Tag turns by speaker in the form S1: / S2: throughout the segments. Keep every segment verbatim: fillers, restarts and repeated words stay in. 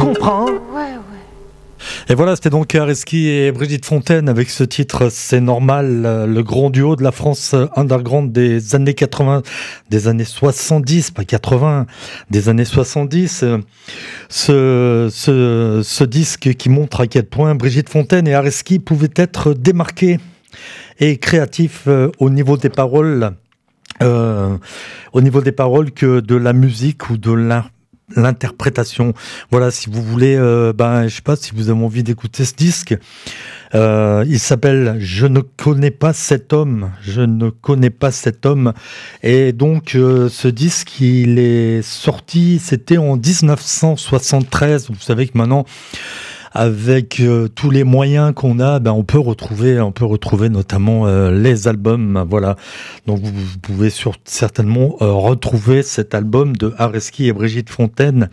S1: comprends. Ouais, ouais. Et voilà, c'était donc Areski et Brigitte Fontaine avec ce titre C'est normal, le grand duo de la France underground des années quatre-vingts, des années soixante-dix, pas quatre-vingts, des années soixante-dix. Ce, ce, ce disque qui montre à quel point Brigitte Fontaine et Areski pouvaient être démarqués et créatifs au niveau des paroles, euh, au niveau des paroles que de la musique ou de l'art. L'interprétation. Voilà, si vous voulez, euh, ben, je sais pas si vous avez envie d'écouter ce disque. Euh, il s'appelle Je ne connais pas cet homme. Je ne connais pas cet homme. Et donc, euh, ce disque, il est sorti, c'était en dix-neuf cent soixante-treize. Vous savez que maintenant, avec euh, tous les moyens qu'on a, ben on peut retrouver, on peut retrouver notamment euh, les albums. Voilà. Donc vous, vous pouvez sur, certainement euh, retrouver cet album de Areski et Brigitte Fontaine.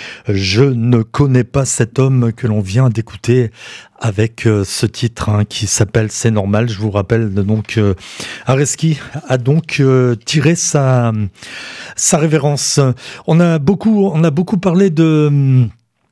S1: Je ne connais pas cet homme que l'on vient d'écouter avec euh, ce titre hein, qui s'appelle C'est normal. Je vous rappelle donc euh, Areski a donc euh, tiré sa sa révérence. On a beaucoup, on a beaucoup parlé de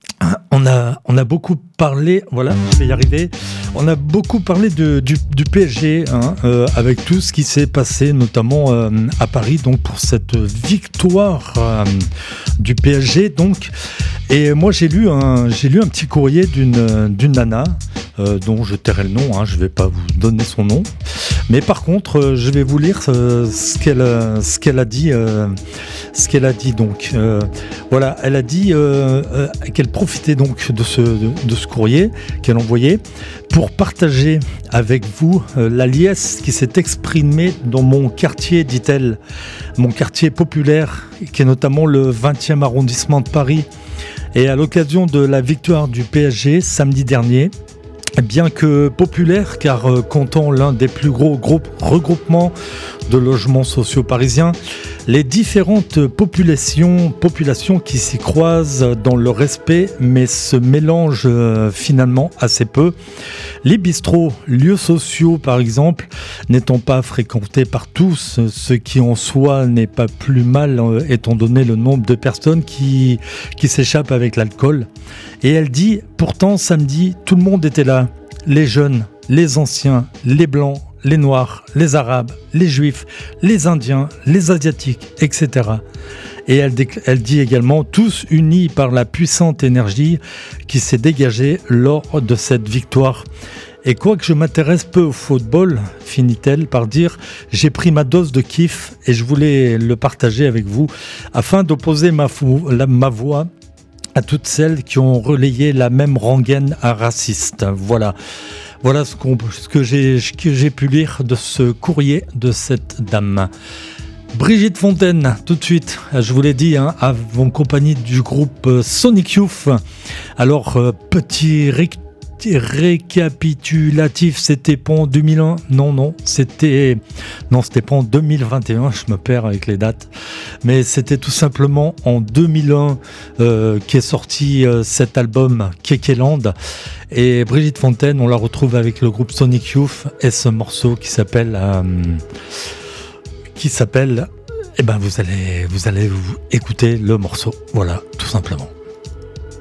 S1: On a, on a beaucoup parlé, voilà, je vais y arriver. On a beaucoup parlé de, du, du P S G, hein, euh, avec tout ce qui s'est passé, notamment euh, à Paris, donc pour cette victoire euh, du P S G. Donc, et moi j'ai lu un, j'ai lu un petit courrier d'une, d'une nana euh, dont je tairai le nom. Hein, je vais pas vous donner son nom, mais par contre, euh, je vais vous lire euh, ce qu'elle, euh, ce qu'elle a dit, euh, ce qu'elle a dit. Donc, euh, voilà, elle a dit euh, euh, qu'elle profitait donc de ce, de, de ce courrier qu'elle envoyait pour partager avec vous euh, la liesse qui s'est exprimée dans mon quartier, dit-elle, mon quartier populaire, qui est notamment le vingtième arrondissement de Paris. Et à l'occasion de la victoire du P S G samedi dernier, bien que populaire, car euh, comptant l'un des plus gros groupes, regroupements de logements sociaux parisiens, les différentes populations, populations qui s'y croisent dans le respect, mais se mélangent euh, finalement assez peu. Les bistrots, lieux sociaux par exemple, n'étant pas fréquentés par tous, ce qui en soi n'est pas plus mal, euh, étant donné le nombre de personnes qui, qui s'échappent avec l'alcool. Et elle dit, pourtant samedi, tout le monde était là. Les jeunes, les anciens, les blancs, les noirs, les arabes, les juifs, les indiens, les asiatiques, et cetera. Et elle, décl- elle dit également, tous unis par la puissante énergie qui s'est dégagée lors de cette victoire. Et quoique je m'intéresse peu au football, finit-elle par dire, j'ai pris ma dose de kiff et je voulais le partager avec vous afin d'opposer ma, fou- la, ma voix à toutes celles qui ont relayé la même rengaine raciste. Voilà. Voilà ce, qu'on, ce que, j'ai, ce que j'ai pu lire de ce courrier de cette dame. Brigitte Fontaine, tout de suite, je vous l'ai dit, hein, en compagnie du groupe Sonic Youth. Alors, euh, petit ré- récapitulatif, c'était pas en deux mille un, non, non, c'était, non, c'était pas en deux mille vingt et un, je me perds avec les dates, mais c'était tout simplement en deux mille un euh, qu'est sorti euh, cet album Kekeland. Et Brigitte Fontaine, on la retrouve avec le groupe Sonic Youth et ce morceau qui s'appelle, euh, qui s'appelle, eh ben vous allez, vous allez vous écouter le morceau, voilà, tout simplement.